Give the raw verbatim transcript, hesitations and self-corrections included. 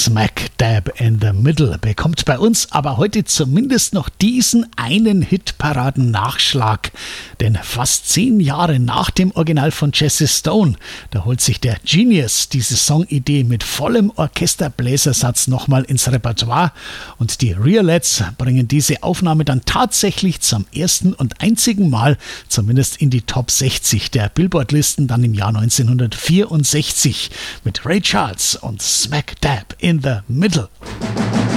Smack Dab in the Middle bekommt bei uns aber heute zumindest noch diesen einen Hitparaden-Nachschlag. Denn fast zehn Jahre nach dem Original von Jesse Stone, da holt sich der Genius diese Songidee mit vollem Orchesterbläsersatz nochmal ins Repertoire und die Realettes bringen diese Aufnahme dann tatsächlich zum ersten und einzigen Mal zumindest in die Top sechzig der Billboard-Listen dann im Jahr neunzehnhundertvierundsechzig mit Ray Charles und Smack Dab in the Middle.